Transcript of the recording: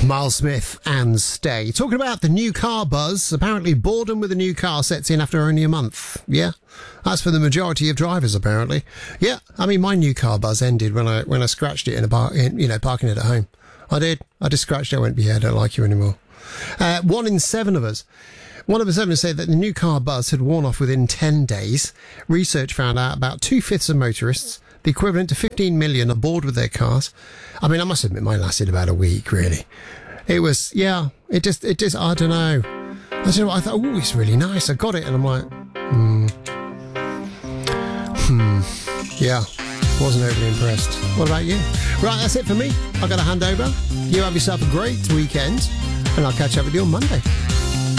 Miles Smith and Stay. Talking about the new car buzz. Apparently boredom with a new car sets in after only a month. Yeah. That's for the majority of drivers, apparently. Yeah. I mean, my new car buzz ended when I scratched it parking it at home. I did. I just scratched it. I went, yeah, I don't like you anymore. 1 in 7 of us. 1 in 7 said that the new car buzz had worn off within 10 days. Research found out about 2/5 of motorists, the equivalent to 15 million, are bored with their cars. I mean, I must admit, mine lasted about a week, really. It was, yeah, it just, I don't know. I thought, oh, it's really nice. I got it, and I'm like, yeah, wasn't overly impressed. What about you? Right, that's it for me. I've got to hand over. You have yourself a great weekend, and I'll catch up with you on Monday.